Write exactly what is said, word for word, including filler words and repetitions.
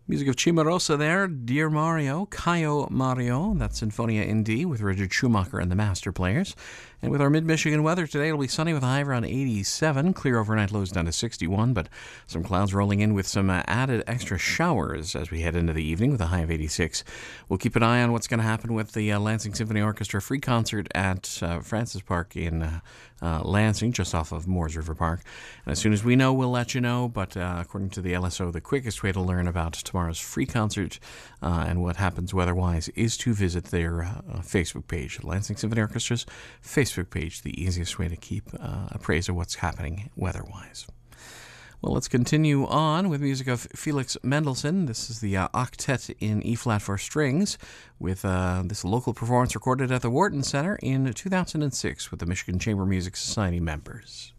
Music of Cimarosa there, Dear Mario, Caio Mario, that's Sinfonia in D with Richard Schumacher and the Master Players. And with our mid-Michigan weather today, it'll be sunny with a high around eighty-seven, clear overnight lows down to sixty-one, but some clouds rolling in with some uh, added extra showers as we head into the evening with a high of eighty-six. We'll keep an eye on what's going to happen with the uh, Lansing Symphony Orchestra free concert at uh, Francis Park in uh, uh, Lansing, just off of Moores River Park. And as soon as we know, we'll let you know, but uh, according to the L S O, the quickest way to learn about tomorrow's free concert uh, and what happens weather-wise is to visit their uh, Facebook page, Lansing Symphony Orchestra's Facebook page, the easiest way to keep uh, appraised of what's happening weather-wise. Well, let's continue on with music of Felix Mendelssohn. This is the uh, Octet in E-flat for strings, with uh, this local performance recorded at the Wharton Center in two thousand six with the Michigan Chamber Music Society members.